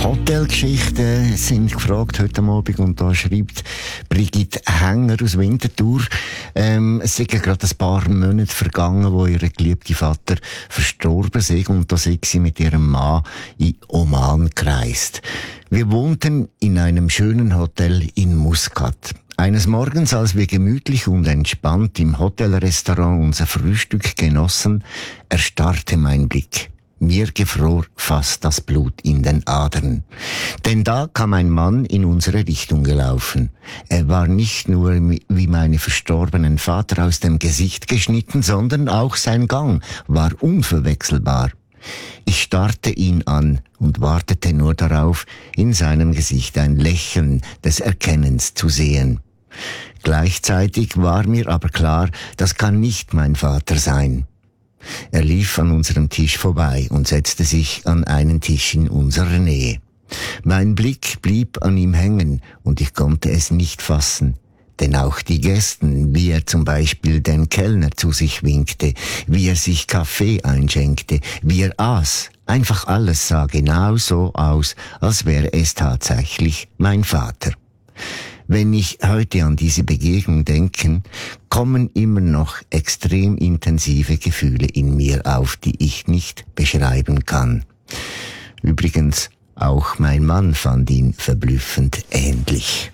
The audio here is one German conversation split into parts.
Hotelgeschichten sind gefragt heute Abend, und da schreibt Brigitte Hänger aus Winterthur, es sind gerade ein paar Monate vergangen, wo ihr geliebter Vater verstorben ist, und da sind sie mit ihrem Mann in Oman gereist. Wir wohnten in einem schönen Hotel in Muscat. Eines Morgens, als wir gemütlich und entspannt im Hotelrestaurant unser Frühstück genossen, erstarrte mein Blick. Mir gefror fast das Blut in den Adern. Denn da kam ein Mann in unsere Richtung gelaufen. Er war nicht nur wie meine verstorbenen Vater aus dem Gesicht geschnitten, sondern auch sein Gang war unverwechselbar. Ich starrte ihn an und wartete nur darauf, in seinem Gesicht ein Lächeln des Erkennens zu sehen. Gleichzeitig war mir aber klar, das kann nicht mein Vater sein. Er lief an unserem Tisch vorbei und setzte sich an einen Tisch in unserer Nähe. Mein Blick blieb an ihm hängen und ich konnte es nicht fassen. Denn auch die Gäste, wie er zum Beispiel den Kellner zu sich winkte, wie er sich Kaffee einschenkte, wie er aß, einfach alles sah genau so aus, als wäre es tatsächlich mein Vater. Wenn ich heute an diese Begegnung denke, kommen immer noch extrem intensive Gefühle in mir auf, die ich nicht beschreiben kann. Übrigens, auch mein Mann fand ihn verblüffend ähnlich.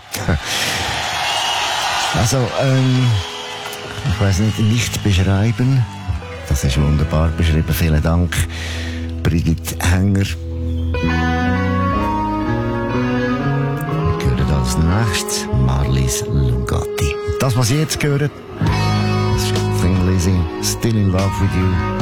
Also, ich weiss nicht beschreiben. Das ist wunderbar beschrieben. Vielen Dank, Brigitte Hänger. Als nächstes Marlies Lugatti. Das, was ihr jetzt gehört, das ist Thin Lizzy, Still in Love with You.